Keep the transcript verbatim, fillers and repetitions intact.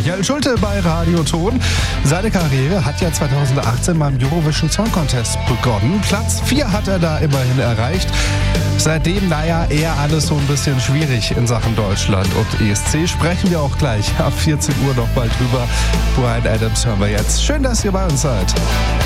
Michael Schulte bei Radio Ton. Seine Karriere hat ja zweitausendachtzehn beim Eurovision Song Contest begonnen. Platz vier hat er da immerhin erreicht. Seitdem, naja, eher alles so ein bisschen schwierig in Sachen Deutschland und E S C. Sprechen wir auch gleich ab vierzehn Uhr noch mal drüber. Bryan Adams hören wir jetzt. Schön, dass ihr bei uns seid.